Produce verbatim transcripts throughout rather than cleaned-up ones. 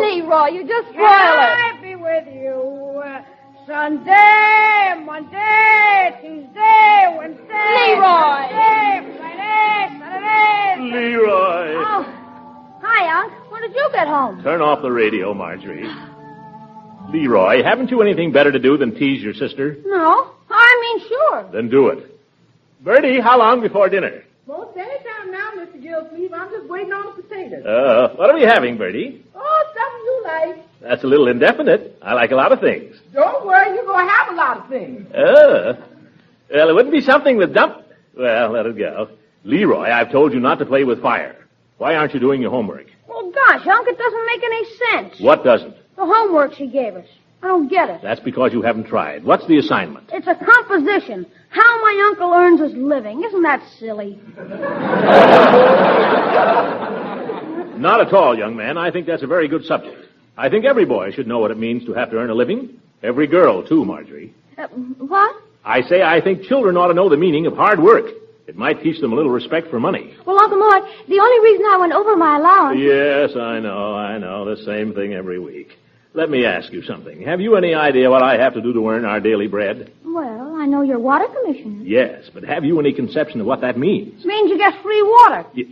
Leroy, you just spoil Can it. I be with you? Uh, Sunday, Monday, Tuesday, Wednesday, Leroy. Thursday, Friday, Saturday. Leroy. Oh, hi, Unc. When did you get home? Turn off the radio, Marjorie. Leroy, haven't you anything better to do than tease your sister? No, I mean sure. Then do it. Bertie, how long before dinner? Well, it's any time now, Mister Gillsleeve. I'm just waiting on the potatoes. Uh, what are we having, Bertie? Oh, something you like. That's a little indefinite. I like a lot of things. Don't worry, you're going to have a lot of things. Uh, well, it wouldn't be something with dump... Well, let it go. Leroy, I've told you not to play with fire. Why aren't you doing your homework? Well, gosh, Unc, it doesn't make any sense. What doesn't? The homework she gave us. I don't get it. That's because you haven't tried. What's the assignment? It's a composition. How my uncle earns his living. Isn't that silly? Not at all, young man. I think that's a very good subject. I think every boy should know what it means to have to earn a living. Every girl, too, Marjorie. Uh, what? I say I think children ought to know the meaning of hard work. It might teach them a little respect for money. Well, Uncle Mort, the only reason I went over my allowance... Yes, I know, I know. The same thing every week. Let me ask you something. Have you any idea what I have to do to earn our daily bread? Well, I know you're water commissioner. Yes, but have you any conception of what that means? It means you get free water. You,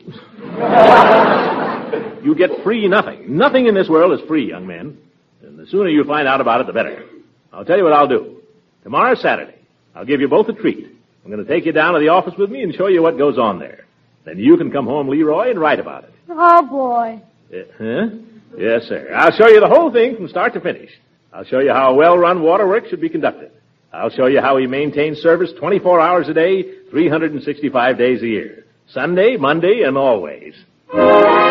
you get free nothing. Nothing in this world is free, young man. And the sooner you find out about it, the better. I'll tell you what I'll do. Tomorrow's Saturday. I'll give you both a treat. I'm going to take you down to the office with me and show you what goes on there. Then you can come home, Leroy, and write about it. Oh, boy. Uh, huh? Yes, sir. I'll show you the whole thing from start to finish. I'll show you how a well-run waterworks should be conducted. I'll show you how we maintain service twenty-four hours a day, three hundred sixty-five days a year. Sunday, Monday, and always.